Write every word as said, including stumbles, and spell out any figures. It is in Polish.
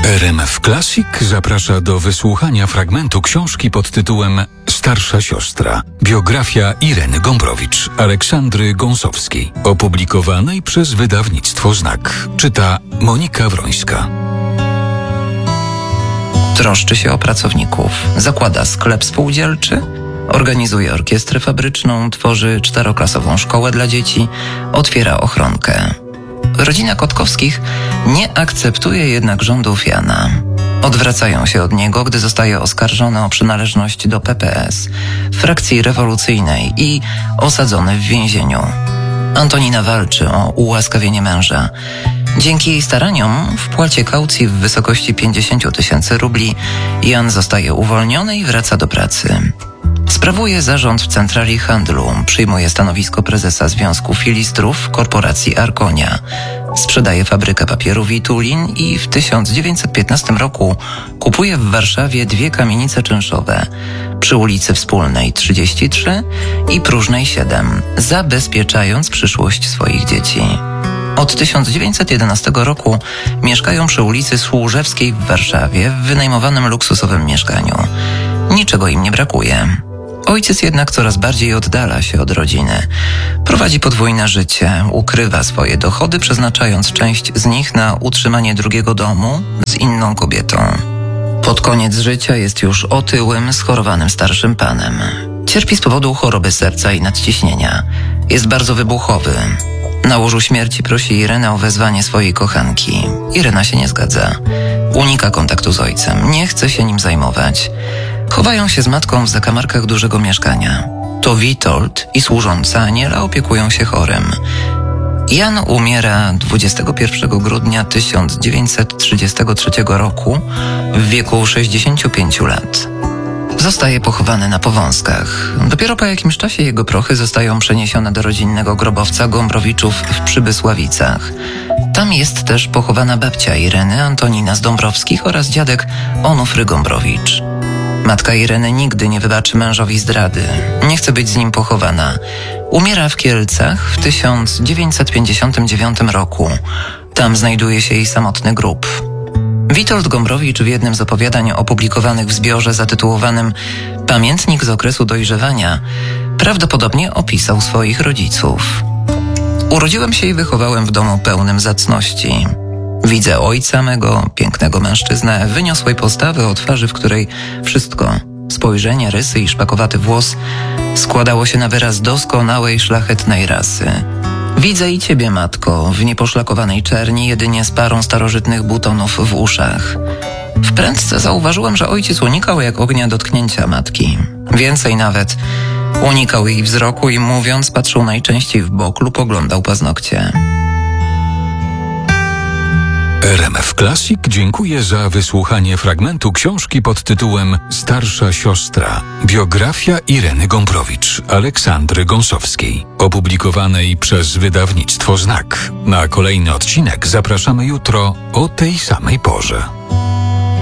R M F Classic zaprasza do wysłuchania fragmentu książki pod tytułem Starsza siostra. Biografia Ireny Gombrowicz, Aleksandry Gąsowskiej, opublikowanej przez wydawnictwo Znak. Czyta Monika Wrońska. Troszczy się o pracowników, zakłada sklep spółdzielczy, organizuje orkiestrę fabryczną, tworzy czteroklasową szkołę dla dzieci, otwiera ochronkę. Rodzina Kotkowskich nie akceptuje jednak rządów Jana. Odwracają się od niego, gdy zostaje oskarżony o przynależność do P P S, frakcji rewolucyjnej i osadzony w więzieniu. Antonina walczy o ułaskawienie męża. Dzięki jej staraniom w płacie kaucji w wysokości pięćdziesiąt tysięcy rubli Jan zostaje uwolniony i wraca do pracy. Sprawuje zarząd w centrali handlu, przyjmuje stanowisko prezesa Związku Filistrów korporacji Arkonia. Sprzedaje fabrykę papieru Witulin i w tysiąc dziewięćset piętnastym roku kupuje w Warszawie dwie kamienice czynszowe przy ulicy Wspólnej trzydzieści trzy i Próżnej siedem, zabezpieczając przyszłość swoich dzieci. Od tysiąc dziewięćset jedenastego roku mieszkają przy ulicy Służewskiej w Warszawie w wynajmowanym luksusowym mieszkaniu. Niczego im nie brakuje. Ojciec jednak coraz bardziej oddala się od rodziny. Prowadzi podwójne życie, ukrywa swoje dochody, przeznaczając część z nich na utrzymanie drugiego domu z inną kobietą. Pod koniec życia jest już otyłym, schorowanym starszym panem. Cierpi z powodu choroby serca i nadciśnienia. Jest bardzo wybuchowy. Na łożu śmierci prosi Irenę o wezwanie swojej kochanki. Irena się nie zgadza. Unika kontaktu z ojcem, nie chce się nim zajmować. Chowają się z matką w zakamarkach dużego mieszkania. To Witold i służąca Aniela opiekują się chorym. Jan umiera dwudziestego pierwszego grudnia tysiąc dziewięćset trzydziestego trzeciego roku w wieku sześćdziesięciu pięciu lat. Zostaje pochowany na Powązkach. Dopiero po jakimś czasie jego prochy zostają przeniesione do rodzinnego grobowca Gombrowiczów w Przybysławicach. Tam jest też pochowana babcia Ireny, Antonina z Dąbrowskich, oraz dziadek Onufry Gombrowicz. Matka Ireny nigdy nie wybaczy mężowi zdrady. Nie chce być z nim pochowana. Umiera w Kielcach w tysiąc dziewięćset pięćdziesiątym dziewiątym roku. Tam znajduje się jej samotny grób. Witold Gombrowicz w jednym z opowiadań opublikowanych w zbiorze zatytułowanym Pamiętnik z okresu dojrzewania prawdopodobnie opisał swoich rodziców. Urodziłem się i wychowałem w domu pełnym zacności. Widzę ojca mego, pięknego mężczyznę, wyniosłej postawy o twarzy, w której wszystko, spojrzenie, rysy i szpakowaty włos, składało się na wyraz doskonałej, szlachetnej rasy. Widzę i ciebie, matko, w nieposzlakowanej czerni, jedynie z parą starożytnych butonów w uszach. W prędce zauważyłem, że ojciec unikał jak ognia dotknięcia matki. Więcej nawet, unikał jej wzroku i mówiąc, patrzył najczęściej w bok lub oglądał paznokcie. R M F Classic dziękuję za wysłuchanie fragmentu książki pod tytułem Starsza siostra. Biografia Ireny Gombrowicz, Aleksandry Gąsowskiej, opublikowanej przez wydawnictwo Znak. Na kolejny odcinek zapraszamy jutro o tej samej porze.